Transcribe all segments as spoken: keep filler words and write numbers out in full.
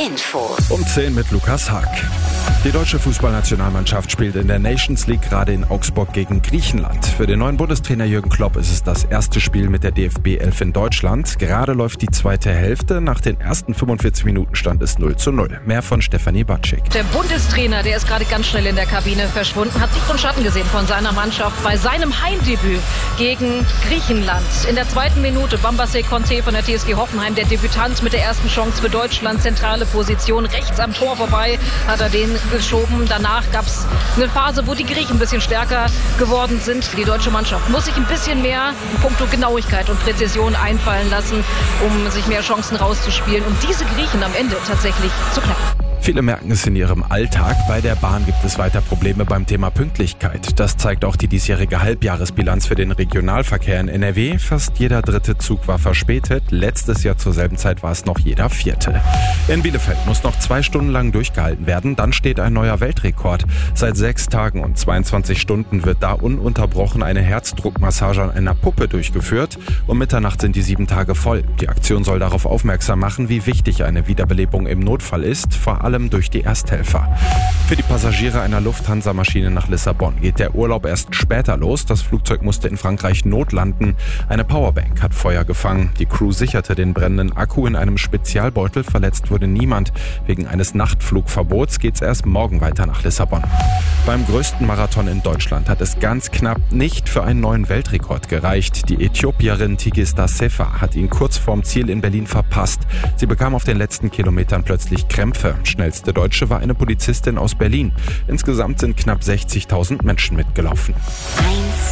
Info. Um zehn mit Lukas Haag. Die deutsche Fußballnationalmannschaft spielt in der Nations League gerade in Augsburg gegen Griechenland. Für den neuen Bundestrainer Jürgen Klopp ist es das erste Spiel mit der D F B elf in Deutschland. Gerade läuft die zweite Hälfte. Nach den ersten fünfundvierzig Minuten stand es null zu null. Mehr von Stefanie Batschik. Der Bundestrainer, der ist gerade ganz schnell in der Kabine verschwunden, hat Licht und Schatten gesehen von seiner Mannschaft bei seinem Heimdebüt gegen Griechenland. In der zweiten Minute Bambassé Conté von der T S G Hoffenheim, der Debütant mit der ersten Chance für Deutschland, zentrale Position, rechts am Tor vorbei, hat er den geschoben. Danach gab es eine Phase, wo die Griechen ein bisschen stärker geworden sind. Die deutsche Mannschaft muss sich ein bisschen mehr in puncto Genauigkeit und Präzision einfallen lassen, um sich mehr Chancen rauszuspielen und diese Griechen am Ende tatsächlich zu knacken. Viele merken es in ihrem Alltag. Bei der Bahn gibt es weiter Probleme beim Thema Pünktlichkeit. Das zeigt auch die diesjährige Halbjahresbilanz für den Regionalverkehr in N R W. Fast jeder dritte Zug war verspätet. Letztes Jahr zur selben Zeit war es noch jeder vierte. In Bielefeld muss noch zwei Stunden lang durchgehalten werden. Dann steht ein neuer Weltrekord. Seit sechs Tagen und zweiundzwanzig Stunden wird da ununterbrochen eine Herzdruckmassage an einer Puppe durchgeführt. Um Mitternacht sind die sieben Tage voll. Die Aktion soll darauf aufmerksam machen, wie wichtig eine Wiederbelebung im Notfall ist. Vor allem durch die Ersthelfer. Für die Passagiere einer Lufthansa-Maschine nach Lissabon geht der Urlaub erst später los. Das Flugzeug musste in Frankreich notlanden. Eine Powerbank hat Feuer gefangen. Die Crew sicherte den brennenden Akku in einem Spezialbeutel. Verletzt wurde niemand. Wegen eines Nachtflugverbots geht es erst morgen weiter nach Lissabon. Beim größten Marathon in Deutschland hat es ganz knapp nicht für einen neuen Weltrekord gereicht. Die Äthiopierin Tigista Sefa hat ihn kurz vorm Ziel in Berlin verpasst. Sie bekam auf den letzten Kilometern plötzlich Krämpfe. Schnellste Deutsche war eine Polizistin aus Berlin. Insgesamt sind knapp sechzigtausend Menschen mitgelaufen. eins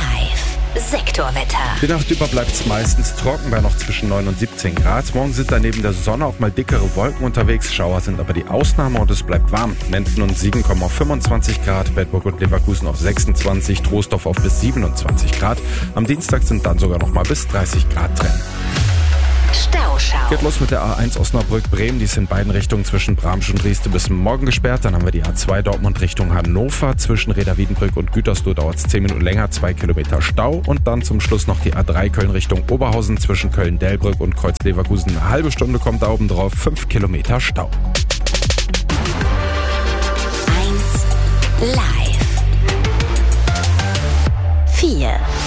Live Sektorwetter. Die Nacht über bleibt es meistens trocken bei noch zwischen neun und siebzehn Grad. Morgen sind dann neben der Sonne auch mal dickere Wolken unterwegs. Schauer sind aber die Ausnahme und es bleibt warm. Menden und Siegen kommen auf fünfundzwanzig Grad, Bedburg und Leverkusen auf sechsundzwanzig, Troisdorf auf bis siebenundzwanzig Grad. Am Dienstag sind dann sogar noch mal bis dreißig Grad drin. Stauschau. Geht los mit der A eins Osnabrück-Bremen. Die ist in beiden Richtungen zwischen Bramsch und Rieste bis morgen gesperrt. Dann haben wir die A zwei Dortmund Richtung Hannover. Zwischen Reda-Wiedenbrück und Gütersloh dauert es zehn Minuten länger, zwei Kilometer Stau. Und dann zum Schluss noch die A drei Köln Richtung Oberhausen. Zwischen Köln-Delbrück und Kreuz-Leverkusen eine halbe Stunde kommt da oben drauf, fünf Kilometer Stau. eins Live. vier